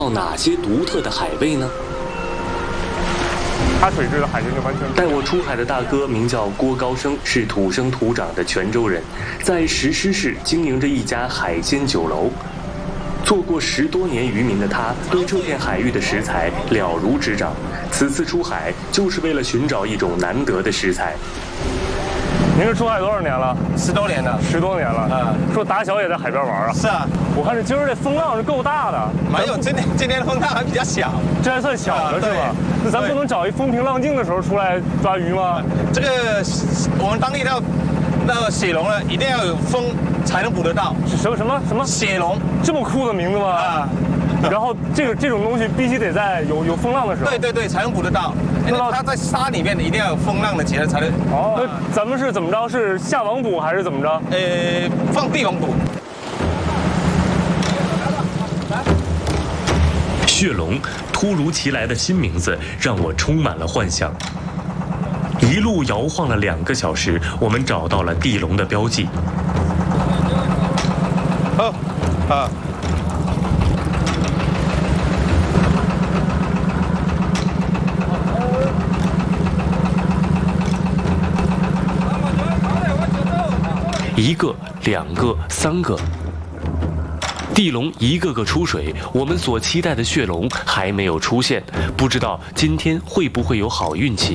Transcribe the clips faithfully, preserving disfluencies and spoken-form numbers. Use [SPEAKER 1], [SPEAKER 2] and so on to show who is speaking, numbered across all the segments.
[SPEAKER 1] 哪些独特的海味呢？
[SPEAKER 2] 它水质的海鲜就完全。
[SPEAKER 1] 带我出海的大哥名叫郭高生，是土生土长的泉州人，在石狮市经营着一家海鲜酒楼。做过十多年渔民的他，对这片海域的食材了如指掌。此次出海就是为了寻找一种难得的食材。
[SPEAKER 2] 您是出海多少年了？
[SPEAKER 3] 十多年了，
[SPEAKER 2] 十多年了。
[SPEAKER 3] 啊，
[SPEAKER 2] 说打小也在海边玩啊？
[SPEAKER 3] 是啊，
[SPEAKER 2] 我看这今儿这风浪是够大的。
[SPEAKER 3] 没有，今天今天的风浪还比较小，
[SPEAKER 2] 这还算小的是吧？那咱不能找一风平浪静的时候出来抓鱼吗？
[SPEAKER 3] 这个我们当地的那个血龙呢，一定要有风才能捕得到。
[SPEAKER 2] 什么什么什么
[SPEAKER 3] 血龙？
[SPEAKER 2] 这么酷的名字吗？
[SPEAKER 3] 啊。
[SPEAKER 2] 然后这个这种东西必须得在有有风浪的时候，
[SPEAKER 3] 对对对，才能捕得到。因为它在沙里面一定要有风浪的结合才能。
[SPEAKER 2] 哦，那咱们是怎么着？是下网捕还是怎么着？
[SPEAKER 3] 呃，放地网捕。
[SPEAKER 1] 血龙，突如其来的新名字让我充满了幻想。一路摇晃了两个小时，我们找到了地龙的标记。
[SPEAKER 3] 哦，啊。
[SPEAKER 1] 一个、两个、三个，地龙一个个出水，我们所期待的血龙还没有出现，不知道今天会不会有好运气。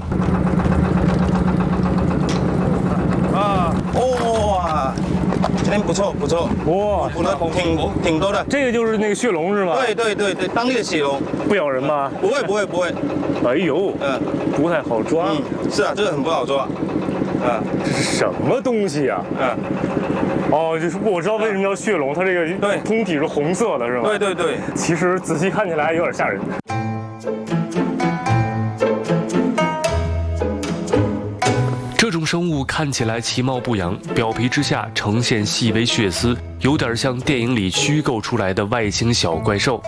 [SPEAKER 3] 啊，哇，今天不错不错，
[SPEAKER 2] 哇，
[SPEAKER 3] 捕的挺挺多的。
[SPEAKER 2] 这个就是那个血龙是吗？
[SPEAKER 3] 对对对对，当地的血龙。
[SPEAKER 2] 不咬人吗？
[SPEAKER 3] 不会不会不会。
[SPEAKER 2] 哎呦，
[SPEAKER 3] 嗯，
[SPEAKER 2] 不太好抓。
[SPEAKER 3] 嗯，是啊，这个很不好抓。
[SPEAKER 2] 啊，这是什么东西啊？
[SPEAKER 3] 嗯，
[SPEAKER 2] 哦，就是我知道为什么叫血龙，它这个
[SPEAKER 3] 对
[SPEAKER 2] 通体是红色的，是吧？
[SPEAKER 3] 对对对。
[SPEAKER 2] 其实仔细看起来有点吓人。
[SPEAKER 1] 这种生物看起来其貌不扬，表皮之下呈现细微血丝，有点像电影里虚构出来的外星小怪兽。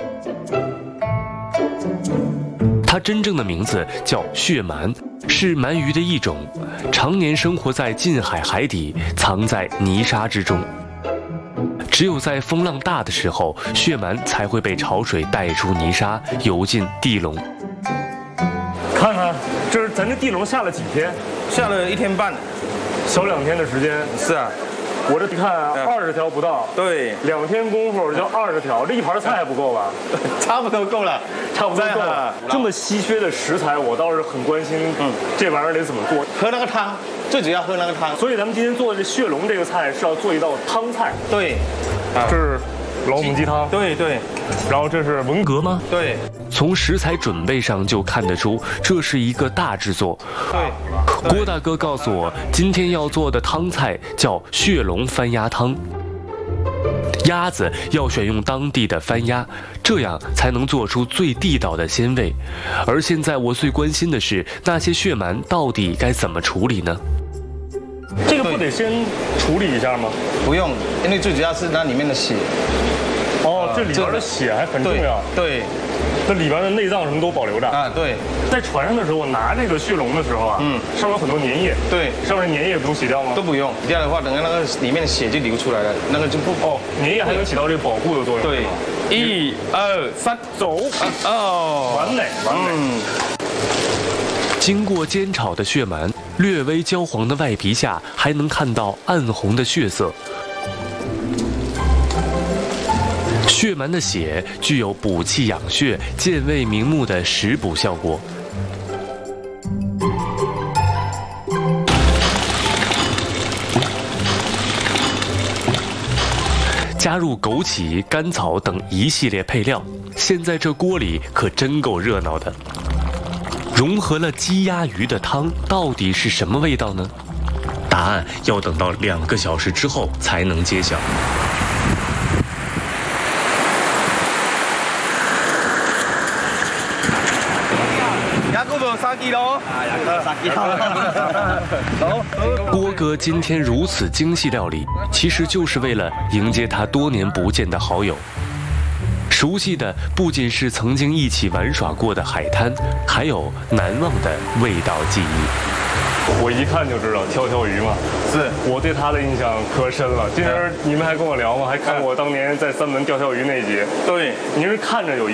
[SPEAKER 1] 它真正的名字叫血鳗，是鳗鱼的一种，常年生活在近海海底，藏在泥沙之中。只有在风浪大的时候，血鳗才会被潮水带出泥沙，游进地龙。
[SPEAKER 2] 看看，这是咱这地龙下了几天？
[SPEAKER 3] 下了一天半，
[SPEAKER 2] 小两天的时间。
[SPEAKER 3] 是啊。
[SPEAKER 2] 我这看二十条不到，
[SPEAKER 3] 对，
[SPEAKER 2] 两天功夫就二十条，这一盘菜还不够吧？
[SPEAKER 3] 差不多够了，
[SPEAKER 2] 差不多够了。这么稀缺的食材，我倒是很关心，嗯，这玩意儿得怎么做？
[SPEAKER 3] 喝那个汤，最主要喝那个汤。
[SPEAKER 2] 所以咱们今天做的这血龙这个菜是要做一道汤菜。
[SPEAKER 3] 对，
[SPEAKER 2] 这是老母鸡汤。
[SPEAKER 3] 对对，
[SPEAKER 2] 然后这是文蛤吗？
[SPEAKER 3] 对。
[SPEAKER 1] 从食材准备上就看得出，这是一个大制作。
[SPEAKER 3] 对。
[SPEAKER 1] 郭大哥告诉我，今天要做的汤菜叫血龙番鸭汤。鸭子要选用当地的番鸭，这样才能做出最地道的鲜味。而现在我最关心的是，那些血鳗到底该怎么处理呢？
[SPEAKER 2] 这个不得先处理一下吗？
[SPEAKER 3] 不用，因为最主要是那里面的血。
[SPEAKER 2] 哦，这里边的血还很重要。
[SPEAKER 3] 对。
[SPEAKER 2] 这里边的内脏什么都保留着
[SPEAKER 3] 啊，对。
[SPEAKER 2] 在船上的时候，我拿这个血龙的时候啊，嗯，上面有很多粘液，
[SPEAKER 3] 对，
[SPEAKER 2] 上面的粘液不用洗掉吗？
[SPEAKER 3] 都不用，洗掉的话，等下那个里面的血就流出来了，那个就不
[SPEAKER 2] 哦，粘液还能起到这个保护的作用。
[SPEAKER 3] 对，一二三，走！哦，
[SPEAKER 2] 完美，完美。嗯。
[SPEAKER 1] 经过煎炒的血鳗，略微焦黄的外皮下，还能看到暗红的血色。血鳗的血具有补气养血、健胃明目的食补效果。加入枸杞、甘草等一系列配料，现在这锅里可真够热闹的。融合了鸡鸭鱼的汤到底是什么味道呢？答案要等到两个小时之后才能揭晓。郭哥今天如此精细料理，其实就是为了迎接他多年不见的好友。熟悉的不仅是曾经一起玩耍过的海滩，还有难忘的味道记忆。
[SPEAKER 2] 我一看就知道跳跳鱼嘛，
[SPEAKER 3] 是
[SPEAKER 2] 我对他的印象可深了。今天你们还跟我聊吗？还看我当年在三门钓跳鱼那一集。
[SPEAKER 3] 对，
[SPEAKER 2] 您是看着有